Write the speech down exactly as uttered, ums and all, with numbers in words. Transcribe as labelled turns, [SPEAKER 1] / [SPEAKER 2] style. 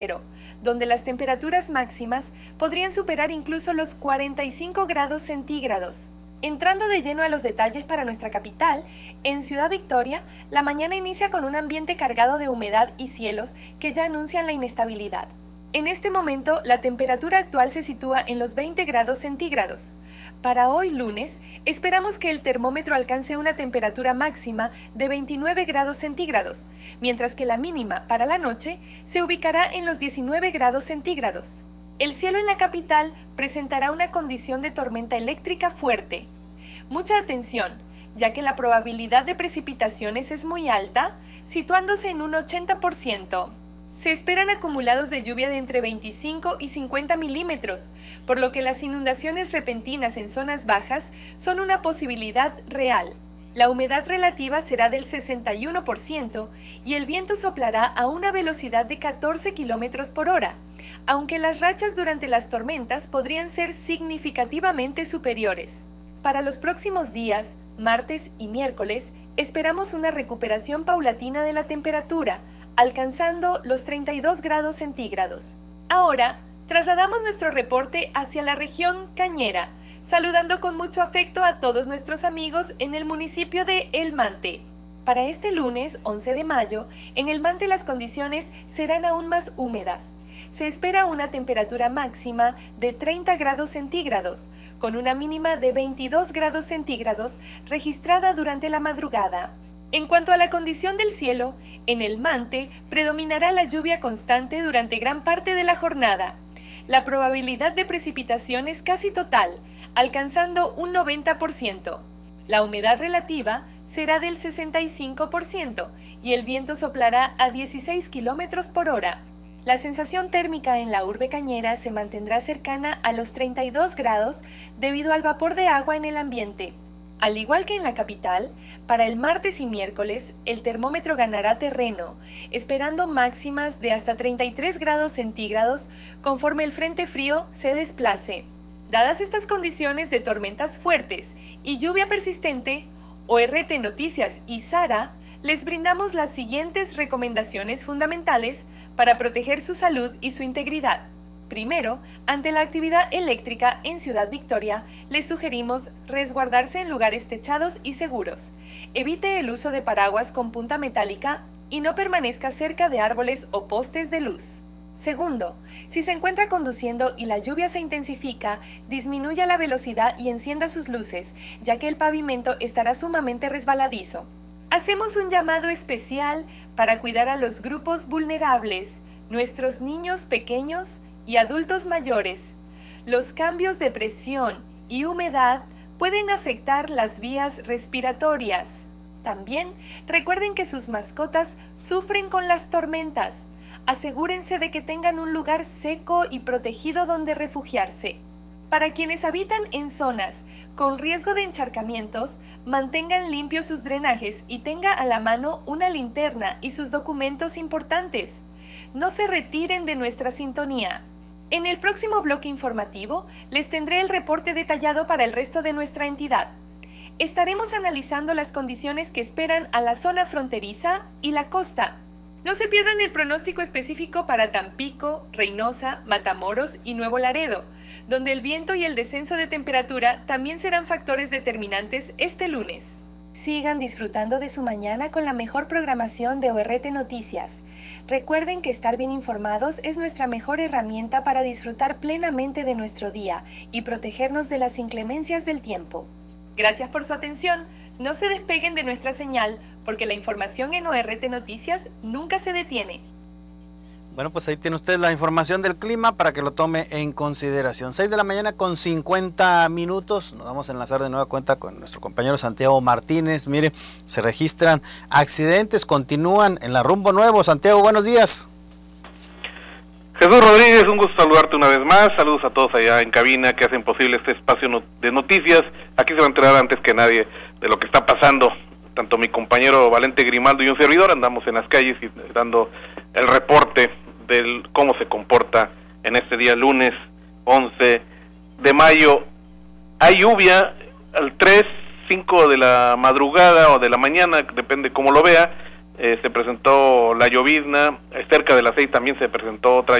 [SPEAKER 1] donde las temperaturas máximas podrían superar incluso los cuarenta y cinco grados centígrados. Entrando de lleno a los detalles para nuestra capital, en Ciudad Victoria, la mañana inicia con un ambiente cargado de humedad y cielos que ya anuncian la inestabilidad. En este momento, la temperatura actual se sitúa en los veinte grados centígrados. Para hoy lunes, esperamos que el termómetro alcance una temperatura máxima de veintinueve grados centígrados, mientras que la mínima para la noche se ubicará en los diecinueve grados centígrados. El cielo en la capital presentará una condición de tormenta eléctrica fuerte. Mucha atención, ya que la probabilidad de precipitaciones es muy alta, situándose en un ochenta por ciento. Se esperan acumulados de lluvia de entre veinticinco y cincuenta milímetros, por lo que las inundaciones repentinas en zonas bajas son una posibilidad real. La humedad relativa será del sesenta y uno por ciento y el viento soplará a una velocidad de catorce kilómetros por hora, aunque las rachas durante las tormentas podrían ser significativamente superiores. Para los próximos días, martes y miércoles, esperamos una recuperación paulatina de la temperatura, alcanzando los treinta y dos grados centígrados. Ahora, trasladamos nuestro reporte hacia la región Cañera, saludando con mucho afecto a todos nuestros amigos en el municipio de El Mante. Para este lunes, once de mayo, en El Mante las condiciones serán aún más húmedas. Se espera una temperatura máxima de treinta grados centígrados, con una mínima de veintidós grados centígrados registrada durante la madrugada. En cuanto a la condición del cielo, en El Mante predominará la lluvia constante durante gran parte de la jornada. La probabilidad de precipitación es casi total, alcanzando un noventa por ciento. La humedad relativa será del sesenta y cinco por ciento y el viento soplará a dieciséis kilómetros por hora. La sensación térmica en la urbe cañera se mantendrá cercana a los treinta y dos grados debido al vapor de agua en el ambiente. Al igual que en la capital, para el martes y miércoles el termómetro ganará terreno, esperando máximas de hasta treinta y tres grados centígrados conforme el frente frío se desplace. Dadas estas condiciones de tormentas fuertes y lluvia persistente, O R T Noticias y Sara les brindamos las siguientes recomendaciones fundamentales para proteger su salud y su integridad. Primero, ante la actividad eléctrica en Ciudad Victoria, les sugerimos resguardarse en lugares techados y seguros. Evite el uso de paraguas con punta metálica y no permanezca cerca de árboles o postes de luz. Segundo, si se encuentra conduciendo y la lluvia se intensifica, disminuya la velocidad y encienda sus luces, ya que el pavimento estará sumamente resbaladizo. Hacemos un llamado especial para cuidar a los grupos vulnerables, nuestros niños pequeños y adultos mayores. Los cambios de presión y humedad pueden afectar las vías respiratorias. También recuerden que sus mascotas sufren con las tormentas. Asegúrense de que tengan un lugar seco y protegido donde refugiarse. Para quienes habitan en zonas con riesgo de encharcamientos, mantengan limpios sus drenajes y tenga a la mano una linterna y sus documentos importantes. No se retiren de nuestra sintonía. En el próximo bloque informativo les tendré el reporte detallado para el resto de nuestra entidad. Estaremos analizando las condiciones que esperan a la zona fronteriza y la costa. No se pierdan el pronóstico específico para Tampico, Reynosa, Matamoros y Nuevo Laredo, donde el viento y el descenso de temperatura también serán factores determinantes este lunes. Sigan disfrutando de su mañana con la mejor programación de O R T Noticias. Recuerden que estar bien informados es nuestra mejor herramienta para disfrutar plenamente de nuestro día y protegernos de las inclemencias del tiempo. Gracias por su atención. No se despeguen de nuestra señal, porque la información en O R T Noticias nunca se detiene.
[SPEAKER 2] Bueno, pues ahí tiene usted la información del clima para que lo tome en consideración. seis de la mañana con cincuenta minutos. Nos vamos a enlazar de nueva cuenta con nuestro compañero Santiago Martínez. Mire, se registran accidentes, continúan en la Rumbo Nuevo. Santiago, buenos días.
[SPEAKER 3] Jesús Rodríguez, un gusto saludarte una vez más. Saludos a todos allá en cabina que hacen posible este espacio de noticias. Aquí se va a enterar antes que nadie de lo que está pasando. Tanto mi compañero Valente Grimaldo y un servidor andamos en las calles y dando el reporte de cómo se comporta en este día lunes once de mayo. Hay lluvia al tres, cinco de la madrugada o de la mañana, depende cómo lo vea. Eh, se presentó la llovizna, cerca de las seis también se presentó otra